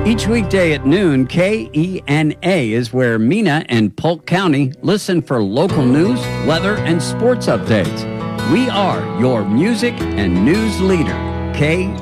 Each weekday at noon, KENA is where Mena and Polk County listen for local news, weather, and sports updates. We are your music and news leader, KENA.